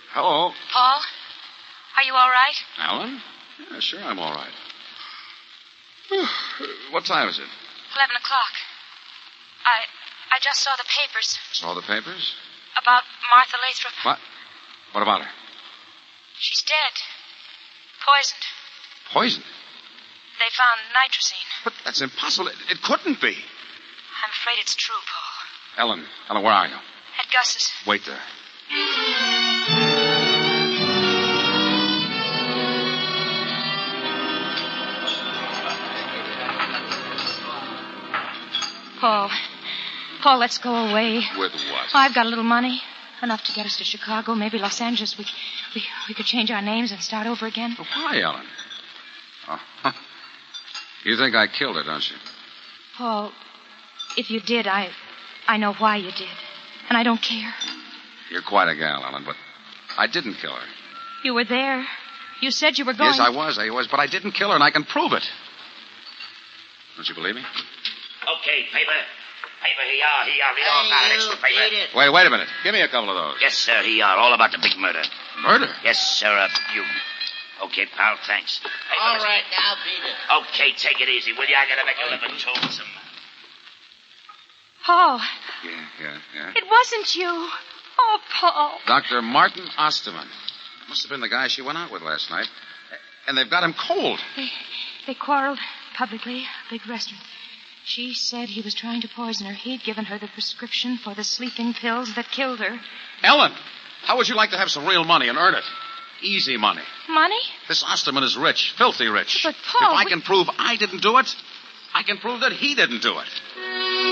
Hello. Paul, are you all right? Alan? Yeah, sure, I'm all right. What time is it? 11 o'clock. I just saw the papers. Saw the papers? About Martha Lathrop. What? What about her? She's dead. Poisoned. Poisoned? They found nitrazine. But that's impossible. It couldn't be. I'm afraid it's true, Paul. Ellen, where are you? At Gus's. Wait there. Paul, let's go away. With what? I've got a little money. Enough to get us to Chicago, maybe Los Angeles. We could change our names and start over again. Well, why, Ellen? Oh, you think I killed her, don't you? Paul, if you did, I know why you did. And I don't care. You're quite a gal, Ellen, but I didn't kill her. You were there. You said you were going... Yes, I was, but I didn't kill her, and I can prove it. Don't you believe me? Okay, paper. Paper, here you are. Read all about it. Extra paper. Wait a minute. Give me a couple of those. Yes, sir, here you are. All about the big murder. Murder? Yes, sir, you... Okay, pal, thanks. Paper, all right, now, Peter. Okay, take it easy, will you? I gotta make a living, too. Paul. Yeah. It wasn't you. Oh, Paul. Dr. Martin Osterman. Must have been the guy she went out with last night. And they've got him cold. They quarreled publicly, a big restaurant. She said he was trying to poison her. He'd given her the prescription for the sleeping pills that killed her. Ellen, how would you like to have some real money and earn it? Easy money. Money? This Osterman is rich, filthy rich. But, Paul... If I can prove I didn't do it, I can prove that he didn't do it.